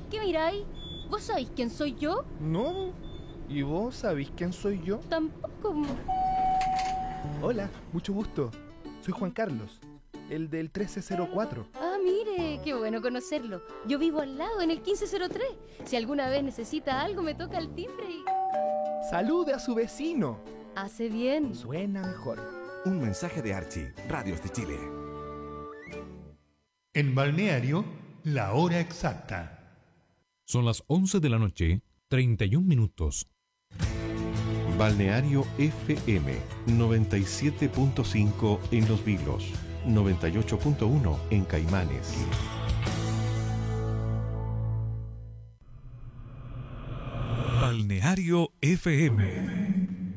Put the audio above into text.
¿Qué miráis? ¿Vos sabéis quién soy yo? No. ¿Y vos sabéis quién soy yo? Tampoco. Hola, mucho gusto. Soy Juan Carlos, el del 1304. Ah, mire, qué bueno conocerlo. Yo vivo al lado, en el 1503. Si alguna vez necesita algo, me toca el timbre y... ¡Salude a su vecino! Hace bien. Suena mejor. Un mensaje de Archie, Radios de Chile. En Balneario, la hora exacta. Son las 11 de la noche, 31 minutos. Balneario FM 97.5 en Los Vilos, 98.1 en Caimanes. Balneario FM.